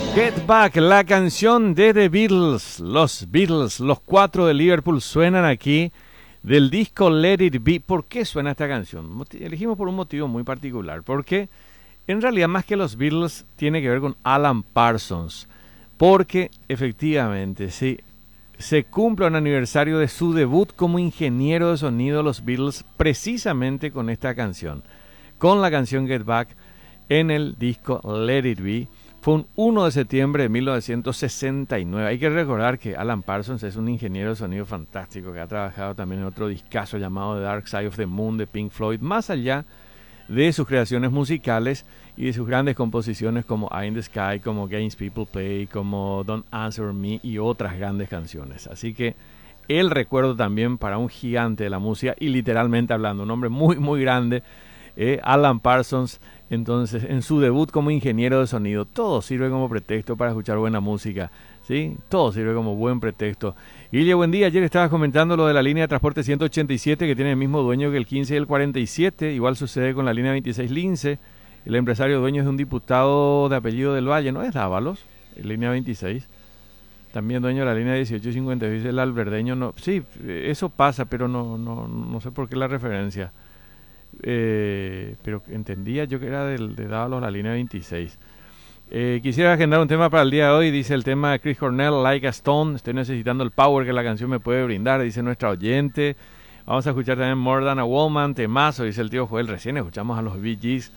Get Back, la canción de The Beatles. Los Beatles, los cuatro de Liverpool, suenan aquí del disco Let It Be. ¿Por qué suena esta canción? Elegimos por un motivo muy particular. Porque en realidad más que los Beatles tiene que ver con Alan Parsons. Porque efectivamente, sí, se cumple un aniversario de su debut como ingeniero de sonido de los Beatles precisamente con esta canción. Con la canción Get Back en el disco Let It Be. Fue un 1 de septiembre de 1969. Hay que recordar que Alan Parsons es un ingeniero de sonido fantástico que ha trabajado también en otro discazo llamado The Dark Side of the Moon de Pink Floyd, más allá de sus creaciones musicales y de sus grandes composiciones como Eye in the Sky, como Games People Play, como Don't Answer Me y otras grandes canciones. Así que el recuerdo también para un gigante de la música y literalmente hablando, un hombre muy muy grande, Alan Parsons. Entonces, en su debut como ingeniero de sonido, todo sirve como pretexto para escuchar buena música, ¿sí? Todo sirve como buen pretexto. Guille, buen día. Ayer estabas comentando lo de la línea de transporte 187, que tiene el mismo dueño que el 15 y el 47. Igual sucede con la línea 26 Lince. El empresario dueño es de un diputado de apellido del Valle, ¿no es Dávalos? Línea 26. También dueño de la línea 1856, el alberdeño. No, sí, eso pasa, pero no sé por qué la referencia. Pero entendía yo que era de Dávalos la línea 26. Quisiera agendar un tema para el día de hoy. Dice el tema de Chris Cornell, Like a Stone. Estoy necesitando el power que la canción me puede brindar, dice nuestra oyente. Vamos a escuchar también More Than a Woman, temazo, dice el tío Joel. Recién escuchamos a los Bee Gees.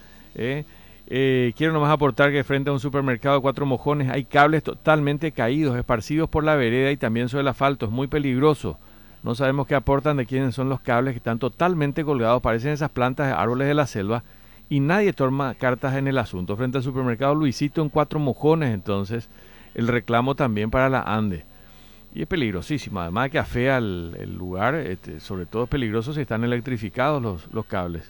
Quiero nomás aportar que frente a un supermercado de Cuatro Mojones hay cables totalmente caídos, esparcidos por la vereda y también sobre el asfalto. Es muy peligroso. No sabemos qué aportan, de quiénes son los cables que están totalmente colgados, parecen esas plantas de árboles de la selva, y nadie toma cartas en el asunto. Frente al supermercado Luisito en Cuatro Mojones, entonces, el reclamo también para la ANDE. Y es peligrosísimo, además que afea el lugar, sobre todo es peligroso si están electrificados los cables.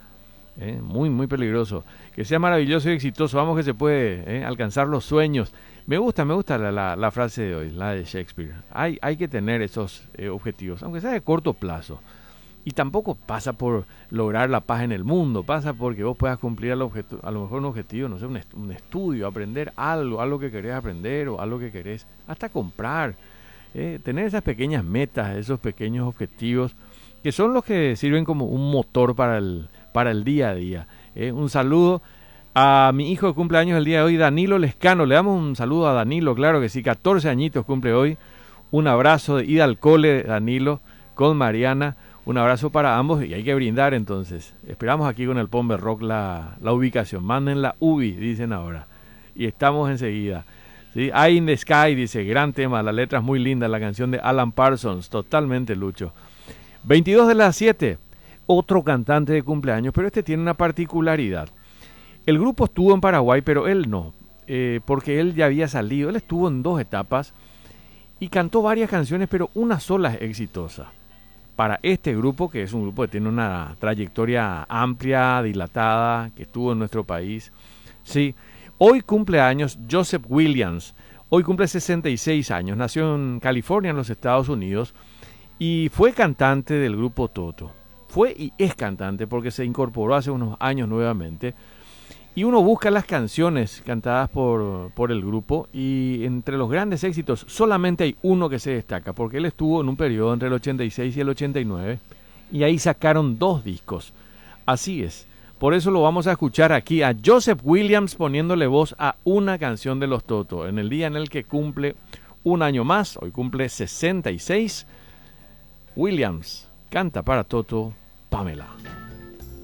Muy, muy peligroso. Que sea maravilloso y exitoso, vamos que se puede alcanzar los sueños. Me gusta la frase de hoy, la de Shakespeare. Hay que tener esos objetivos, aunque sea de corto plazo. Y tampoco pasa por lograr la paz en el mundo, pasa porque vos puedas cumplir a lo mejor un objetivo, no sé, un estudio, aprender algo que querés aprender o algo que querés hasta comprar. Tener esas pequeñas metas, esos pequeños objetivos, que son los que sirven como un motor para el día a día. Un saludo a mi hijo de cumpleaños el día de hoy, Danilo Lescano. Le damos un saludo a Danilo, claro que sí, 14 añitos cumple hoy. Un abrazo de ida al cole, Danilo, con Mariana. Un abrazo para ambos y hay que brindar entonces. Esperamos aquí con el Pombe Rock la ubicación. Manden la UBI, dicen ahora. Y estamos enseguida. ¿Sí? Eye in the Sky, dice, gran tema, la letra es muy linda, la canción de Alan Parsons, totalmente Lucho. 22 de las 7, otro cantante de cumpleaños, pero este tiene una particularidad. El grupo estuvo en Paraguay, pero él no, porque él ya había salido. Él estuvo en 2 etapas y cantó varias canciones, pero una sola es exitosa. Para este grupo, que es un grupo que tiene una trayectoria amplia, dilatada, que estuvo en nuestro país. Sí, hoy cumple años Joseph Williams. Hoy cumple 66 años. Nació en California, en los Estados Unidos, y fue cantante del grupo Toto. Fue y es cantante porque se incorporó hace unos años nuevamente. Y uno busca las canciones cantadas por el grupo y entre los grandes éxitos solamente hay uno que se destaca, porque él estuvo en un periodo entre el 86 y el 89 y ahí sacaron 2 discos. Así es. Por eso lo vamos a escuchar aquí a Joseph Williams poniéndole voz a una canción de los Toto en el día en el que cumple un año más. Hoy cumple 66. Williams canta para Toto, Pamela.